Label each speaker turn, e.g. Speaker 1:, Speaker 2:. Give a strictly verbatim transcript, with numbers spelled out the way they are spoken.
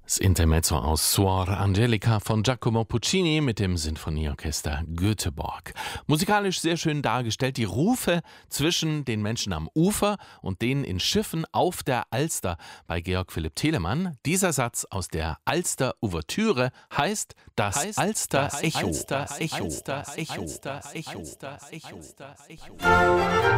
Speaker 1: Das Intermezzo aus Suor Angelica von Giacomo Puccini mit dem Sinfonieorchester Göteborg. Musikalisch sehr schön dargestellt die Rufe zwischen den Menschen am Ufer und denen in Schiffen auf der Alster bei Georg Philipp Telemann. Dieser Satz aus der Alster-Ouvertüre heißt das heißt, Alster-Echo. Alster-Echo. Alster-Echo. Alster-Echo. Alster-Echo.